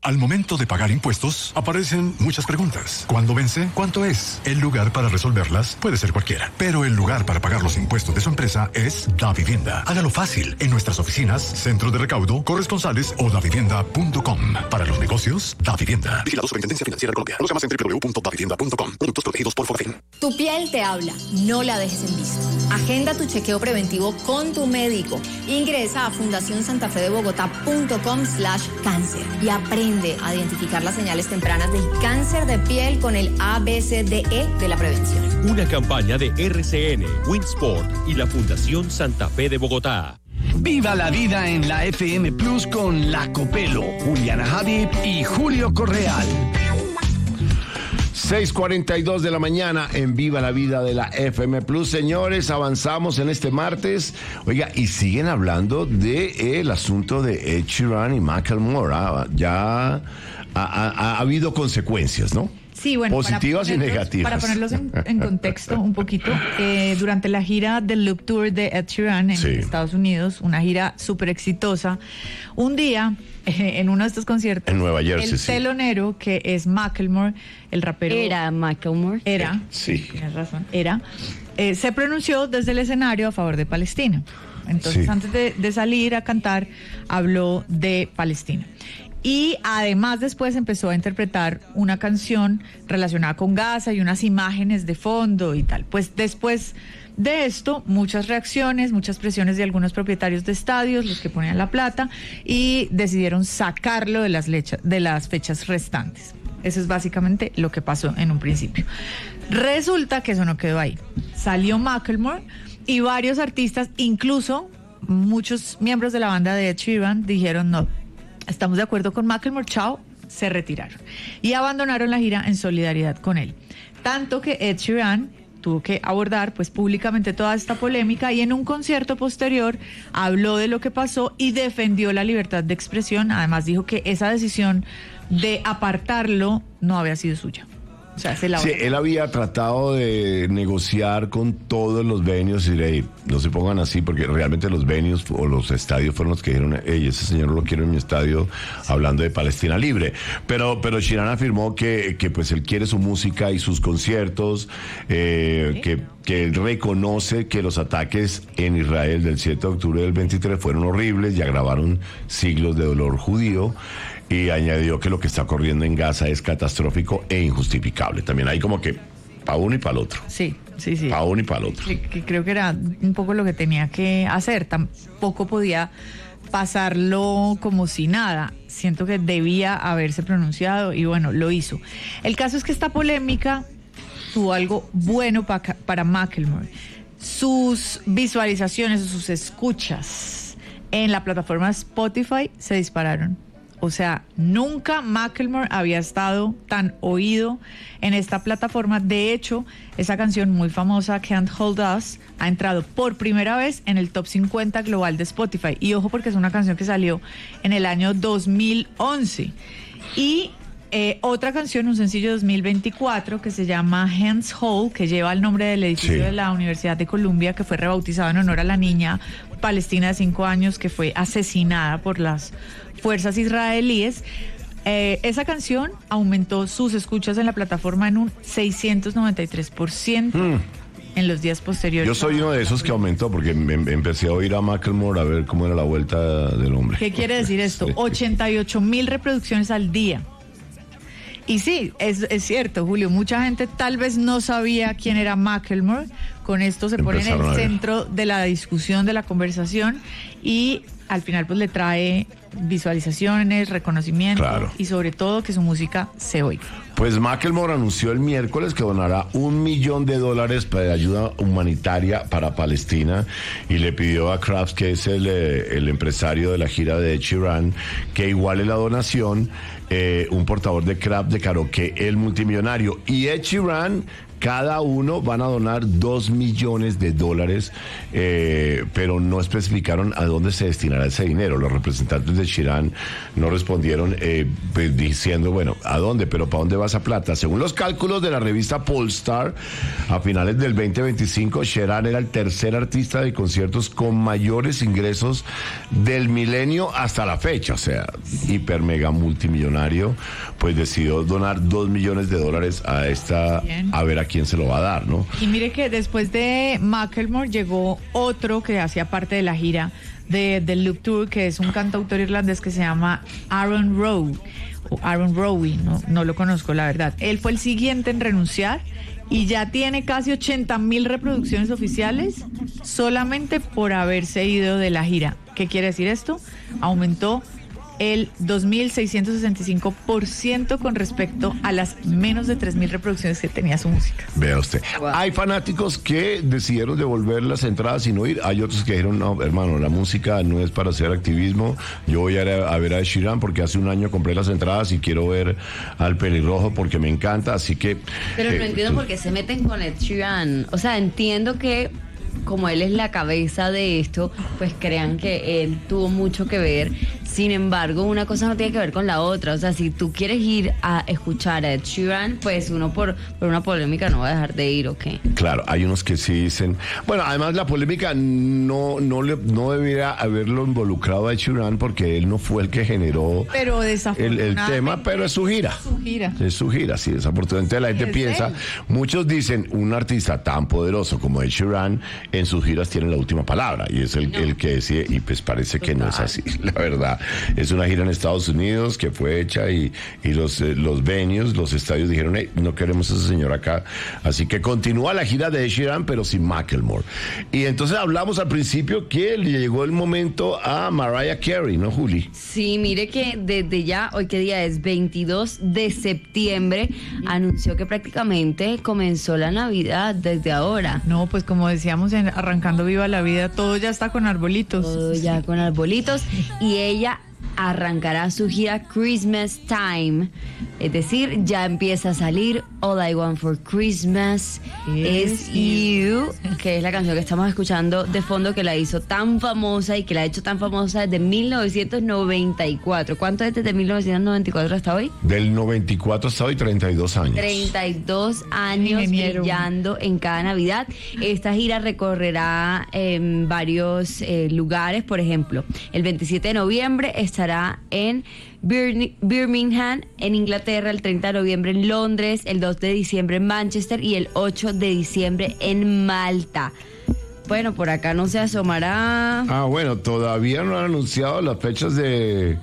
Al momento de pagar impuestos, aparecen muchas preguntas. ¿Cuándo vence? ¿Cuánto es? El lugar para resolverlas puede ser cualquiera, pero el lugar para pagar los impuestos de su empresa es Davivienda. Hágalo fácil en nuestras oficinas, centro de recaudo, corresponsales o davivienda.com. Para los negocios, Davivienda. Vigilado Superintendencia Financiera de Colombia. Conozca más en www.davivienda.com. Productos protegidos por Forfin. Tu piel te habla, no la dejes en visto. Agenda tu chequeo preventivo con tu médico. Ingresa a fundacionsantafedebogotá.com/cáncer y aprende a identificar las señales tempranas del cáncer de piel con el ABCDE de la prevención. Una campaña de RCN, Winsport y la Fundación Santa Fe de Bogotá. Viva la vida en la FM Plus con La Copelo, Juliana Habib y Julio Correal. 6:42 de la mañana en Viva la Vida de la FM Plus. Señores, avanzamos en este martes. Oiga, y siguen hablando de el asunto de Ed Sheeran y Macklemore. Ya ha habido consecuencias, ¿no? Sí, bueno, positivas y negativas. Para ponerlos en contexto un poquito, durante la gira del Loop Tour de Ed Sheeran en Estados Unidos, una gira súper exitosa, un día, en uno de estos conciertos, en Nueva Jersey, el telonero, que es Macklemore, el rapero... Era Macklemore. Era, sí. Tienes razón, se pronunció desde el escenario a favor de Palestina. Entonces, antes de salir a cantar, habló de Palestina. Y además después empezó a interpretar una canción relacionada con Gaza y unas imágenes de fondo y tal. Pues después de esto, muchas reacciones, muchas presiones de algunos propietarios de estadios, los que ponían la plata, y decidieron sacarlo de las fechas restantes. Eso es básicamente lo que pasó en un principio. Resulta que eso no quedó ahí. Salió Macklemore y varios artistas, incluso muchos miembros de la banda de Ed Sheeran, dijeron no. Estamos de acuerdo con Macklemore, chao, se retiraron. Y abandonaron la gira en solidaridad con él. Tanto que Ed Sheeran tuvo que abordar pues públicamente toda esta polémica y en un concierto posterior habló de lo que pasó y defendió la libertad de expresión. Además dijo que esa decisión de apartarlo no había sido suya. O sea, él había tratado de negociar con todos los venues y de no se pongan así, porque realmente los venues o los estadios fueron los que dijeron, hey, ese señor lo quiero en mi estadio, hablando de Palestina libre. Pero Sheeran afirmó que pues él quiere su música y sus conciertos, que él reconoce que los ataques en Israel del 7 de octubre del 23 fueron horribles y agravaron siglos de dolor judío. Y añadió que lo que está ocurriendo en Gaza es catastrófico e injustificable. También hay como que para uno y para el otro. Sí. Para uno y para el otro. Que creo que era un poco lo que tenía que hacer. Tampoco podía pasarlo como si nada. Siento que debía haberse pronunciado y bueno, lo hizo. El caso es que esta polémica tuvo algo bueno para Macklemore. Sus visualizaciones o sus escuchas en la plataforma Spotify se dispararon. O sea, nunca Macklemore había estado tan oído en esta plataforma. De hecho, esa canción muy famosa, Can't Hold Us, ha entrado por primera vez en el top 50 global de Spotify. Y ojo, porque es una canción que salió en el año 2011. Y otra canción, un sencillo 2024, que se llama Hands Hole, que lleva el nombre del edificio de la Universidad de Columbia, que fue rebautizado en honor a la niña palestina de 5 años que fue asesinada por las fuerzas israelíes. Esa canción aumentó sus escuchas en la plataforma en un 693% en los días posteriores. Yo soy uno de esos que aumentó porque empecé a oír a Macklemore a ver cómo era la vuelta del hombre. ¿Qué quiere decir esto? 88,000 reproducciones al día. Y sí, es cierto, Julio, mucha gente tal vez no sabía quién era Macklemore. Con esto se pone en el centro de la discusión, de la conversación, y al final pues le trae visualizaciones, reconocimiento, y sobre todo que su música se oiga. Pues Macklemore anunció el miércoles que donará $1 millón para ayuda humanitaria para Palestina y le pidió a Krabs, que es el empresario de la gira de Ed Sheeran, que iguale la donación. Un portavoz de Krabs declaró que el multimillonario y Ed Sheeran Cada uno van a donar $2 millones, pero no especificaron a dónde se destinará ese dinero. Los representantes de Sheeran no respondieron pues, diciendo, bueno, ¿a dónde? Pero ¿para dónde va esa plata? Según los cálculos de la revista Polestar, a finales del 2025, Sheeran era el tercer artista de conciertos con mayores ingresos del milenio hasta la fecha. O sea, hiper mega multimillonario, pues decidió donar $2 millones a esta, a ver a quién se lo va a dar, ¿no? Y mire que después de Macklemore llegó otro que hacía parte de la gira del Loop Tour, que es un cantautor irlandés que se llama Aaron Rowe, no lo conozco, la verdad. Él fue el siguiente en renunciar y ya tiene casi 80,000 reproducciones oficiales solamente por haberse ido de la gira. ¿Qué quiere decir esto? Aumentó el 2.665% con respecto a las menos de 3,000 reproducciones que tenía su música. Vea usted. Wow. Hay fanáticos que decidieron devolver las entradas y no ir. Hay otros que dijeron, no, hermano, la música no es para hacer activismo. Yo voy a ver a Sheeran porque hace un año compré las entradas y quiero ver al pelirrojo porque me encanta, así que... Pero no entiendo por qué se meten con Ed Sheeran. O sea, entiendo que como él es la cabeza de esto, pues crean que él tuvo mucho que ver. Sin embargo, una cosa no tiene que ver con la otra. O sea, si tú quieres ir a escuchar a Ed Sheeran, pues uno por una polémica no va a dejar de ir, ¿ok? Claro, hay unos que sí dicen... Bueno, además la polémica no debería haberlo involucrado a Ed Sheeran porque él no fue el que generó el tema, pero es su gira. Es su gira, sí, desafortunadamente la gente piensa... Muchos dicen, un artista tan poderoso como Ed Sheeran en sus giras tiene la última palabra y es el que decide, y pues parece que no es así, la verdad. Es una gira en Estados Unidos que fue hecha y los venues, los estadios dijeron, hey, no queremos a ese señor acá, así que continúa la gira de Ed Sheeran pero sin Macklemore. Y entonces hablamos al principio que le llegó el momento a Mariah Carey, ¿no, Juli? Sí, mire que desde ya, hoy qué día es, 22 de septiembre, anunció que prácticamente comenzó la Navidad desde ahora. No, pues como decíamos Arrancando Viva la Vida, todo ya está con arbolitos. Todo ya con arbolitos. Y ella arrancará su gira Christmas Time, es decir, ya empieza a salir All I Want for Christmas is You, que es la canción que estamos escuchando de fondo, que la hizo tan famosa y que la ha hecho tan famosa desde 1994. ¿Cuánto es desde 1994 hasta hoy? Del 94 hasta hoy, 32 años. 32 años brillando en cada Navidad. Esta gira recorrerá varios lugares. Por ejemplo, el 27 de noviembre estará en Birmingham, en Inglaterra, el 30 de noviembre en Londres, el 2 de diciembre en Manchester y el 8 de diciembre en Malta. Bueno, por acá no se asomará. Bueno, todavía no han anunciado las fechas de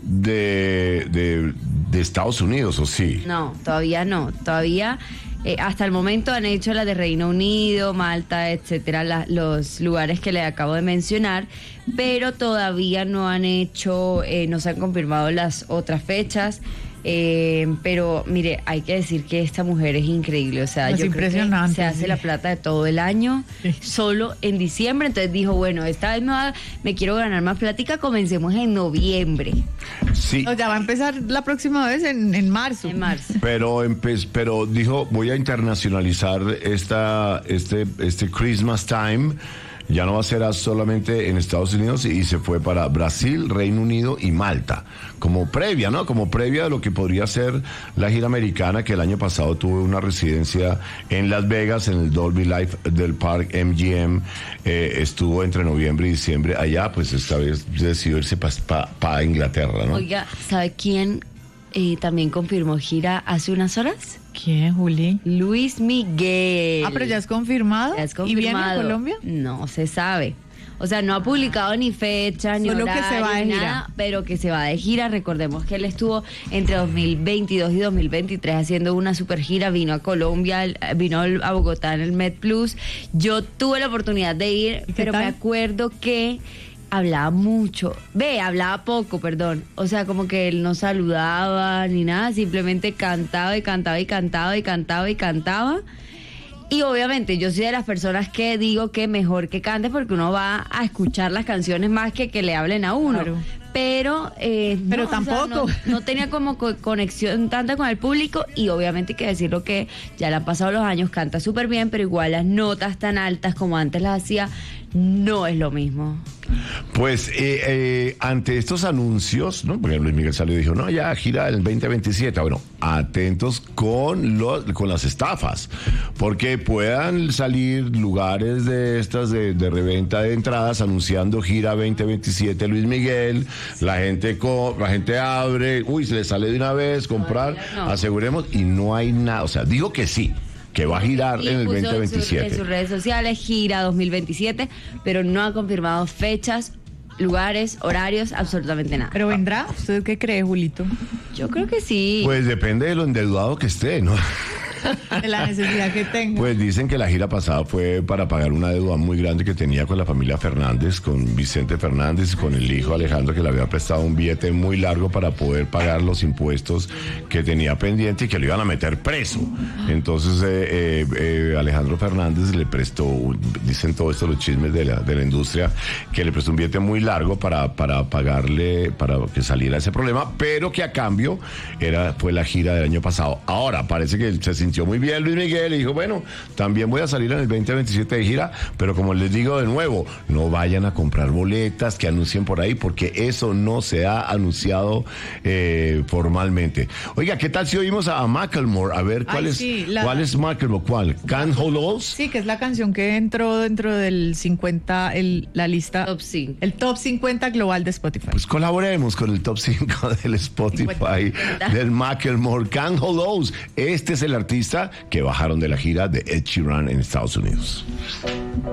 Estados Unidos, ¿o sí? No, todavía no. Todavía... hasta el momento han hecho la de Reino Unido, Malta, etcétera, los lugares que le acabo de mencionar, pero todavía no han hecho, no se han confirmado las otras fechas. Pero mire, hay que decir que esta mujer es increíble, o sea, yo creo que se hace la plata de todo el año, solo en diciembre. Entonces dijo, bueno, esta vez me quiero ganar más plática, comencemos en noviembre. Sí. Ya va a empezar la próxima vez en marzo. En marzo. Pero dijo, voy a internacionalizar este Christmas Time. Ya no va a ser solamente en Estados Unidos, y se fue para Brasil, Reino Unido y Malta, como previa, ¿no? Como previa de lo que podría ser la gira americana, que el año pasado tuvo una residencia en Las Vegas, en el Dolby Life del Park MGM, estuvo entre noviembre y diciembre allá, pues esta vez decidió irse para Inglaterra, ¿no? Oiga, ¿sabe quién también confirmó gira hace unas horas? ¿Quién, Juli? Luis Miguel. Pero ya es confirmado. Ya es confirmado. ¿Y viene a Colombia? No se sabe. O sea, no ha publicado ni fecha, ni solo horario, que se va de gira. Nada, pero que se va de gira. Recordemos que él estuvo entre 2022 y 2023 haciendo una super gira. Vino a Colombia, vino a Bogotá en el Med Plus. Yo tuve la oportunidad de ir, pero me acuerdo que hablaba poco, perdón. O sea, como que él no saludaba ni nada, simplemente cantaba y cantaba y cantaba y cantaba y cantaba. Y obviamente yo soy de las personas que digo que mejor que cante, porque uno va a escuchar las canciones más que le hablen a uno. Claro. pero Pero no, tampoco. o sea, no tenía como conexión tanta con el público, y obviamente hay que decirlo que ya le han pasado los años, canta súper bien, pero igual las notas tan altas como antes las hacía no es lo mismo. Pues ante estos anuncios, ¿no? Porque Luis Miguel salió y dijo, no, ya gira el 2027. Bueno, atentos con las estafas, porque puedan salir lugares de estas de reventa de entradas anunciando gira 2027 Luis Miguel, la gente abre, se le sale de una vez comprar, no. aseguremos, y no hay nada, o sea, digo que sí, que va a girar en el puso 2027. En sus redes sociales, gira 2027, pero no ha confirmado fechas, lugares, horarios, absolutamente nada. ¿Pero vendrá? ¿Usted qué cree, Julito? Yo creo que sí. Pues depende de lo endeudado que esté, ¿no? De la necesidad que tenga. Pues dicen que la gira pasada fue para pagar una deuda muy grande que tenía con la familia Fernández, con Vicente Fernández, con el hijo Alejandro, que le había prestado un billete muy largo para poder pagar los impuestos que tenía pendiente y que lo iban a meter preso. Entonces Alejandro Fernández le prestó, dicen todo esto los chismes de la industria, que le prestó un billete muy largo para pagarle, para que saliera ese problema, pero que a cambio fue la gira del año pasado. Ahora parece que se sintió muy bien Luis Miguel y dijo, bueno, también voy a salir en el 2027 de gira, pero como les digo de nuevo, no vayan a comprar boletas que anuncien por ahí, porque eso no se ha anunciado formalmente. Oiga, ¿qué tal si oímos a Macklemore? A ver, ¿cuál es Macklemore? ¿Cuál? Can't Hold Us? Sí, que es la canción que entró dentro del 50, la lista, Top 5. el top 50 global de Spotify. Pues colaboremos con el top 5 del Spotify del Macklemore. Can't Hold Us. Este es el artista que bajaron de la gira de Ed Sheeran en Estados Unidos.